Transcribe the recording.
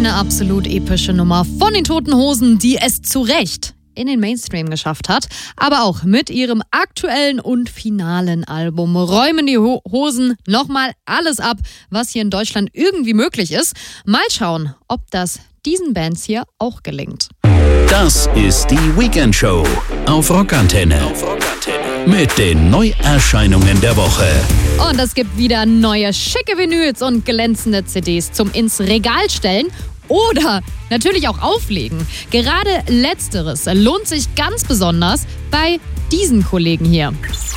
Eine absolut epische Nummer von den Toten Hosen, die es zu Recht in den Mainstream geschafft hat. Aber auch mit ihrem aktuellen und finalen Album räumen die Hosen nochmal alles ab, was hier in Deutschland irgendwie möglich ist. Mal schauen, ob das diesen Bands hier auch gelingt. Das ist die Weekend-Show auf Rockantenne. Mit den Neuerscheinungen der Woche. Und es gibt wieder neue schicke Vinyls und glänzende CDs zum ins Regal stellen oder natürlich auch auflegen. Gerade letzteres lohnt sich ganz besonders bei diesen Kollegen hier.